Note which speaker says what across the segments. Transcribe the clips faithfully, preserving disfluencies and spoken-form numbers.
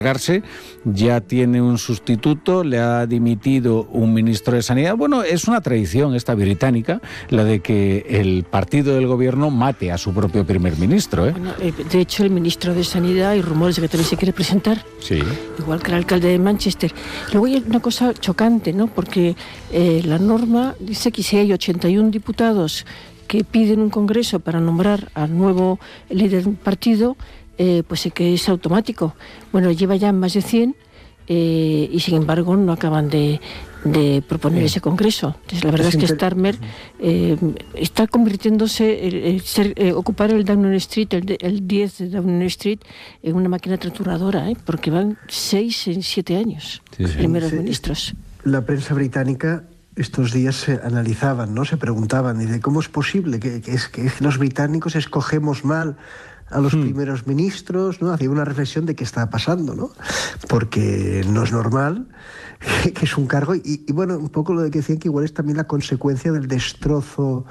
Speaker 1: ya tiene un sustituto, le ha dimitido un ministro de Sanidad. Bueno, es una tradición esta británica, la de que el partido del gobierno mate a su propio primer ministro, ¿eh?
Speaker 2: Bueno, de hecho, el ministro de Sanidad, hay rumores de que también se quiere presentar,
Speaker 1: sí,
Speaker 2: igual que el alcalde de Manchester. Luego hay una cosa chocante, ¿no? Porque eh, la norma dice que si hay ochenta y uno diputados que piden un congreso para nombrar al nuevo líder del partido, Eh, pues sí que es automático. Bueno, lleva ya más de cien eh, y sin embargo no acaban de, de proponer ese congreso. Entonces, la verdad es, es que inter... Starmer eh, está convirtiéndose, el, el ser, eh, ocupar el Downing Street, el, el diez de Downing Street, en una máquina trituradora, ¿eh? Porque van seis en siete años, sí, sí. primeros sí, ministros.
Speaker 3: La prensa británica estos días se analizaban, ¿no? Se preguntaban, dice, ¿cómo es posible que, que, es, que los británicos escogemos mal a los hmm. primeros ministros, ¿no? Hacía una reflexión de qué está pasando, ¿no? Porque no es normal, que, que es un cargo, y, y bueno, un poco lo de que decían que igual es también la consecuencia del destrozo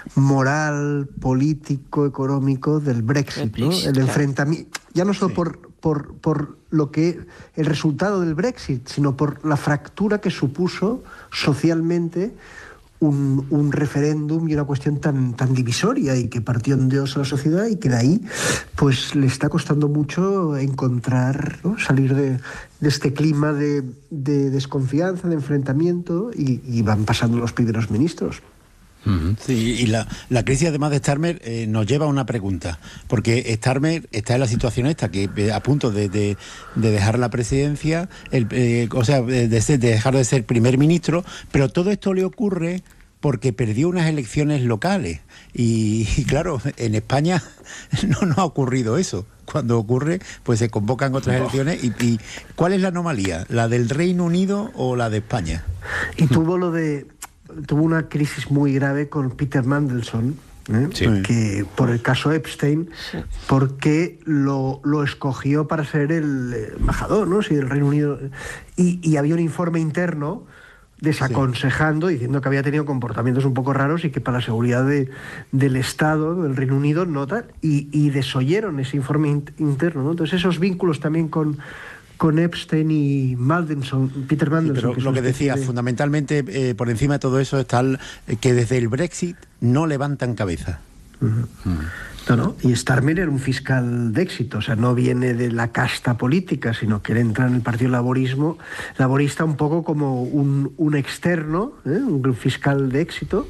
Speaker 3: moral, político, económico del Brexit, ¿no? El enfrentamiento, ya no solo sí. por, por, por lo que, el resultado del Brexit, sino por la fractura que supuso socialmente Un, un referéndum y una cuestión tan, tan divisoria y que partió en Dios a la sociedad y que de ahí pues le está costando mucho encontrar, ¿no? salir de, de este clima de, de desconfianza, de enfrentamiento y, y van pasando los primeros ministros.
Speaker 4: Sí, y la, la crisis además de Starmer eh, nos lleva a una pregunta, porque Starmer está en la situación esta, que eh, a punto de, de, de dejar la presidencia, el, eh, o sea, de, de, ser, de dejar de ser primer ministro, pero todo esto le ocurre porque perdió unas elecciones locales y, y claro, en España no nos ha ocurrido eso. Cuando ocurre, pues se convocan otras no. elecciones y, y ¿cuál es la anomalía? ¿La del Reino Unido o la de España?
Speaker 3: Y tuvo lo de... tuvo una crisis muy grave con Peter Mandelson, ¿eh? sí. que por el caso Epstein, sí. porque lo, lo escogió para ser el embajador, ¿no? Sí, del Reino Unido. Y, y había un informe interno desaconsejando, sí. diciendo que había tenido comportamientos un poco raros y que para la seguridad de, del Estado, del Reino Unido, no tal. Y, y desoyeron ese informe in, interno, ¿no? Entonces esos vínculos también con... con Epstein y Mandelson, Peter Mandelson.
Speaker 4: Sí, pero
Speaker 3: que
Speaker 4: lo que decía, de... fundamentalmente, eh, por encima de todo eso está el, eh, que desde el Brexit no levantan cabeza.
Speaker 3: Uh-huh. Uh-huh. No, no, y Starmer era un fiscal de éxito, o sea, no viene de la casta política, sino que él entra en el Partido Laborismo, Laborista un poco como un, un externo, ¿eh? un fiscal de éxito,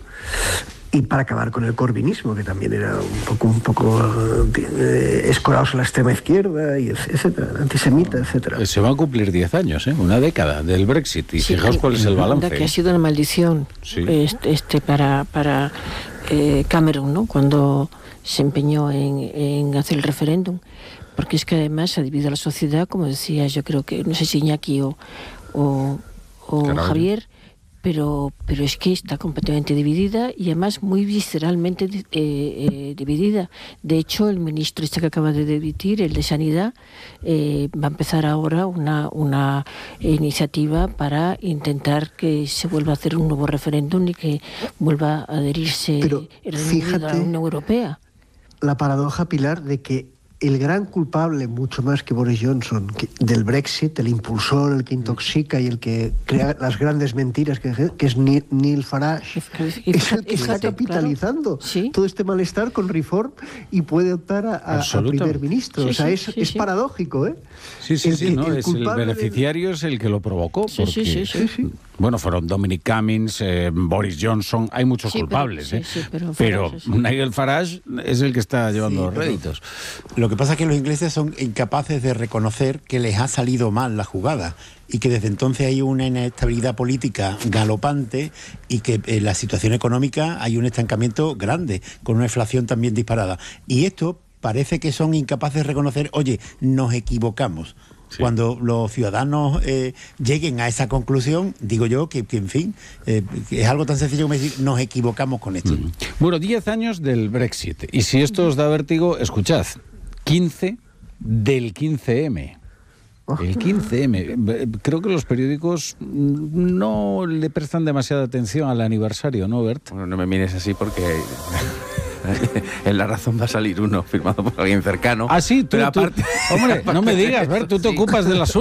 Speaker 3: y para acabar con el corbinismo, que también era un poco, un poco eh, escorados a la extrema izquierda, y etcétera, antisemita, etcétera.
Speaker 1: Se van a cumplir diez años, ¿eh? Una década del Brexit, y sí, fijaos cuál es el balance.
Speaker 2: Que ha sido una maldición sí. este, este para, para eh, Cameron, ¿no? Cuando se empeñó en, en hacer el referéndum, porque es que además ha dividido a la sociedad, como decía, yo creo que, no sé si Iñaki o, o, o Javier, pero pero es que está completamente dividida y además muy visceralmente eh, eh, dividida. De hecho, el ministro este que acaba de dimitir, el de Sanidad, eh, va a empezar ahora una, una iniciativa para intentar que se vuelva a hacer un nuevo referéndum y que vuelva a adherirse
Speaker 3: pero,
Speaker 2: el Reino Unido a la Unión Europea.
Speaker 3: La paradoja, Pilar, de que el gran culpable, mucho más que Boris Johnson, que, del Brexit, el impulsor, el que intoxica y el que crea las grandes mentiras, que, que es Neil, Neil Farage, fíjate, es el que está capitalizando claro. ¿Sí? todo este malestar con Reform y puede optar a, a, a primer ministro. Sí, o sea,
Speaker 2: sí,
Speaker 3: es,
Speaker 2: sí,
Speaker 3: es
Speaker 2: sí.
Speaker 3: paradójico, ¿eh?
Speaker 1: Sí, sí,
Speaker 3: el,
Speaker 1: sí, ¿no?
Speaker 3: el,
Speaker 1: es el beneficiario de... es el que lo provocó.
Speaker 2: Sí,
Speaker 1: porque,
Speaker 2: sí, sí, sí, sí.
Speaker 1: Bueno, fueron Dominic Cummings, eh, Boris Johnson, hay muchos
Speaker 2: sí,
Speaker 1: culpables,
Speaker 2: pero,
Speaker 1: ¿eh?
Speaker 2: sí, sí, pero,
Speaker 1: pero
Speaker 2: Farage, sí.
Speaker 1: Nigel Farage es el que está llevando sí, los réditos.
Speaker 4: Lo que pasa es que los ingleses son incapaces de reconocer que les ha salido mal la jugada y que desde entonces hay una inestabilidad política galopante y que en la situación económica hay un estancamiento grande, con una inflación también disparada. Y esto parece que son incapaces de reconocer, oye, nos equivocamos. Sí. Cuando los ciudadanos eh, lleguen a esa conclusión, digo yo que, que en fin, eh, que es algo tan sencillo como decir, nos equivocamos con esto.
Speaker 1: Mm. Bueno, diez años del Brexit. Y si esto os da vértigo, escuchad, quince del quince eme. El quince eme. Creo que los periódicos no le prestan demasiada atención al aniversario, ¿no, Bert?
Speaker 5: Bueno, no me mires así porque... En La Razón va a salir uno firmado por alguien cercano.
Speaker 1: Ah, sí, tú,
Speaker 5: pero
Speaker 1: tú-
Speaker 5: aparte,
Speaker 1: hombre, no me
Speaker 5: aparte de
Speaker 1: digas,
Speaker 5: eso,
Speaker 1: ver, tú te
Speaker 5: sí.
Speaker 1: ocupas del asunto.